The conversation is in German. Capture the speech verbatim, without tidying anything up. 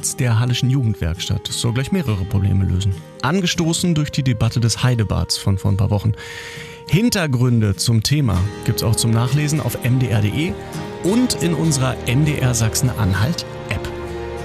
Gesetz der Hallischen Jugendwerkstatt. Das soll gleich mehrere Probleme lösen. Angestoßen durch die Debatte des Heidebads von vor ein paar Wochen. Hintergründe zum Thema gibt's auch zum Nachlesen auf m d r punkt d e und in unserer M D R Sachsen-Anhalt